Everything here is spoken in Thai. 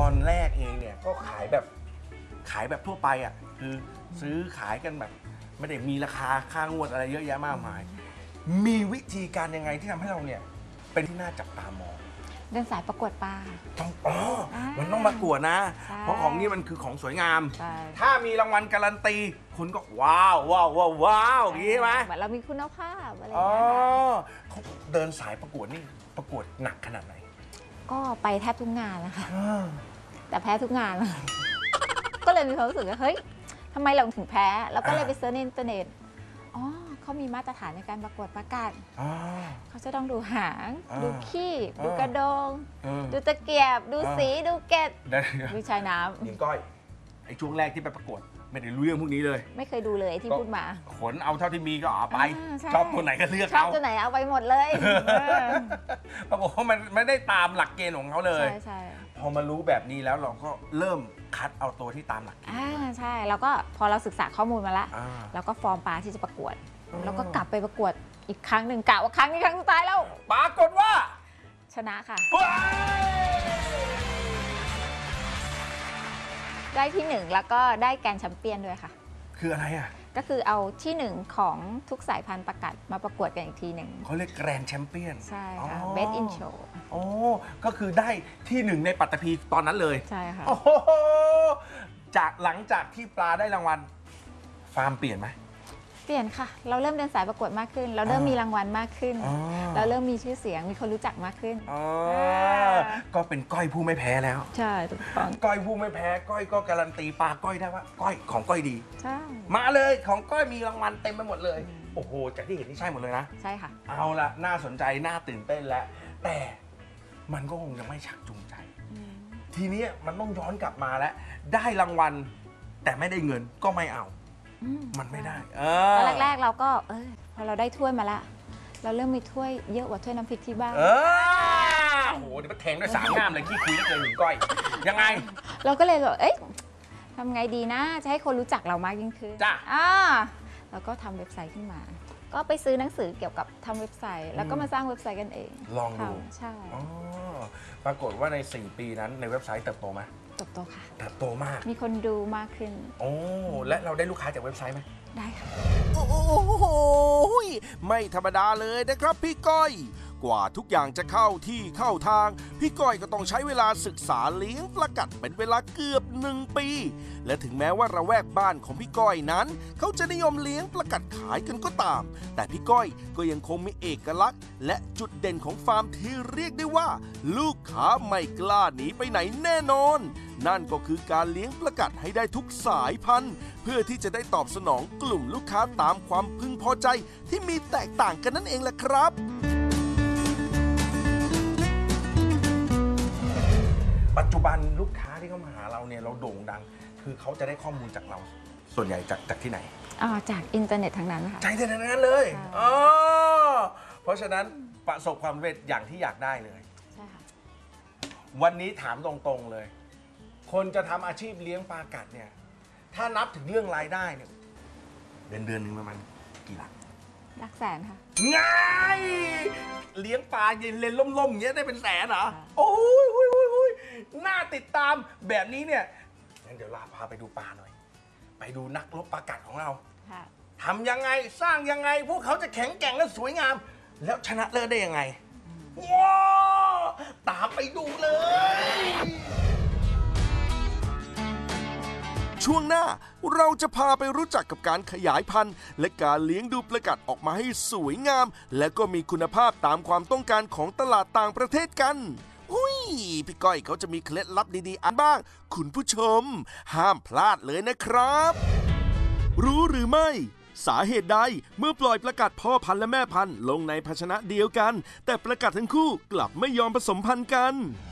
อนแรกเองเนี่ยก็ขายแบบทั่วไปอ่ะคือซื้อขายกันแบบไม่ได้มีราคาค่างวดอะไรเยอะแยะมากมายมีวิธีการยังไงที่ทำให้เราเนี่ยเป็นที่น่าจับตามองเดินสายประกวดปลาต้องมันต้องประกวดนะเพราะของนี้มันคือของสวยงามถ้ามีรางวัลการันตีคุณก็ว้าวอย่างนี้ไหมเหมือนเรามีคุณภาพอะไรอย่างเงี้ยเขาเดินสายประกวดนี่ประกวดหนักขนาดไหนก็ไปแทบทุกงานนะคะแต่แพ้ทุกงานก็เลยมีความรู้สึกว่าเฮ้ยทำไมเราถึงแพ้แล้วก็เลยไปเซิร์ชในอินเทอร์เน็ตเขามีมาตรฐานในการประกวดประกาศเขาจะต้องดูหางดูขี้ดูกระดงดูตะเกียบดูสีดูเกล็ดดูชายน้ำหญิงก้อยไอ้ช่วงแรกที่ไปประกวดไม่ได้รู้เรื่องพวกนี้เลยไม่เคยดูเลยที่พูดมาขนเอาเท่าที่มีก็เอาไปชอบตัวไหนก็เลือกชอบตัวไหนเอาไปหมดเลยปรากฏว่ามันไม่ได้ตามหลักเกณฑ์ของเขาเลยใช่พอมารู้แบบนี้แล้วเราก็เริ่มคัดเอาตัวที่ตามหลักเกณฑ์ใช่แล้วก็พอเราศึกษาข้อมูลมาแล้วเราก็ฟอร์มปลาที่จะประกวดแล้วก็กลับไปประกวดอีกครั้งหนึ่งกะว่าครั้งนี้ครั้งสุดท้ายแล้วปรากฏว่าชนะค่ะได้ที่1แล้วก็ได้แกรนด์แชมเปี้ยนด้วยค่ะคืออะไรอ่ะก็คือเอาที่1ของทุกสายพันธุ์ประกาศมาประกวดกันอีกทีหนึ่งเขาเรียกแกรนด์แชมเปี้ยนใช่ค่ะ Best in Show ก็คือได้ที่1ในปัตตภีตอนนั้นเลยใช่ค่ะจากหลังจากที่ปลาได้รางวัลฟาร์มเปลี่ยนไหมเปลี่ยนค่ะเราเริ่มเดินสายประกวดมากขึ้นเราเริ่มมีรางวัลมากขึ้นเราเริ่มมีชื่อเสียงมีคนรู้จักมากขึ้นก็เป็นก้อยผู้ไม่แพ้แล้วใช่ถูกต้องก้อยผู้ไม่แพ้ก้อยก็การันตีปลาก้อยได้ว่าก้อยของก้อยดีใช่มาเลยของก้อยมีรางวัลเต็มไปหมดเลยโอ้โหจากที่เห็นนี่ใช่หมดเลยนะใช่ค่ะเอาละน่าสนใจน่าตื่นเต้นแล้วแต่มันก็คงจะไม่ชักจูงใจทีนี้มันต้องย้อนกลับมาแล้วได้รางวัลแต่ไม่ได้เงินก็ไม่เอามันไม่ได้ตอนแรกๆเราก็พอเราได้ถ้วยมาละเราเริ่มมีถ้วยเยอะกว่าถ้วยน้ำพริกที่บ้านโอ้โหเดี๋ยวมาแทงด้วย3 ง่ามเลยขี้คุยได้เลยหนึ่งก้อยยังไงเราก็เลยแบบทำไงดีนะจะให้คนรู้จักเรามากยิ่งขึ้นจ้ะแล้วก็ทำเว็บไซต์ขึ้นมาก็ไปซื้อหนังสือเกี่ยวกับทำเว็บไซต์แล้วก็มาสร้างเว็บไซต์กันเองลองดูใช่ปรากฏว่าใน4 ปีนั้นในเว็บไซต์เติบโตไหมเติบโตค่ะเติบโตมากมีคนดูมากขึ้นและเราได้ลูกค้าจากเว็บไซต์ไหมได้ค่ะโอ้โหไม่ธรรมดาเลยนะครับพี่ก้อยกว่าทุกอย่างจะเข้าที่เข้าทางพี่ก้อยก็ต้องใช้เวลาศึกษาเลี้ยงปลากัดเป็นเวลาเกือบ1 ปีและถึงแม้ว่าระแวกบ้านของพี่ก้อยนั้นเขาจะนิยมเลี้ยงปลากัดขายกันก็ตามแต่พี่ก้อยก็ยังคงมีเอกลักษณ์และจุดเด่นของฟาร์มที่เรียกได้ว่าลูกค้าไม่กล้าหนีไปไหนแน่นอนนั่นก็คือการเลี้ยงปลากัดให้ได้ทุกสายพันธุ์เพื่อที่จะได้ตอบสนองกลุ่มลูกค้าตามความพึงพอใจที่มีแตกต่างกันนั่นเองแหละครับปัจจุบันลูกค้าที่เข้ามาหาเราเนี่ยเราโด่งดังคือเขาจะได้ข้อมูลจากเราส่วนใหญ่จากที่ไหนจากอินเทอร์เน็ตทั้งนั้นค่ะใช่ทั้งนั้นเลยเพราะฉะนั้นประสบความสำเร็จอย่างที่อยากได้เลยใช่ค่ะวันนี้ถามตรงๆเลยคนจะทำอาชีพเลี้ยงปลากัดเนี่ยถ้านับถึงเรื่องรายได้เนี่ยเดือนหนึ่งประมาณกี่หลักแสนค่ะง่ายเลี้ยงปลาเย็นเลนล่มๆอย่างเงี้ยได้เป็นแสนเหรอโอ้ยน่าติดตามแบบนี้เนี่ยงั้นเดี๋ยวลาพาไปดูปลาหน่อยไปดูนักรบปลากัดของเราทำยังไงสร้างยังไงพวกเขาจะแข็งแกร่งและสวยงามแล้วชนะเลิศได้ยังไงว้าวตามไปดูเลยช่วงหน้าเราจะพาไปรู้จักกับการขยายพันธุ์และการเลี้ยงดูปลากัดออกมาให้สวยงามและก็มีคุณภาพตามความต้องการของตลาดต่างประเทศกันพี่ก้อยเขาจะมีเคล็ดลับดีๆอันบ้างคุณผู้ชมห้ามพลาดเลยนะครับรู้หรือไม่สาเหตุใดเมื่อปล่อยปลากัดพ่อพันธุ์และแม่พันธุ์ลงในภาชนะเดียวกันแต่ปลากัดทั้งคู่กลับไม่ยอมผสมพันธุ์กัน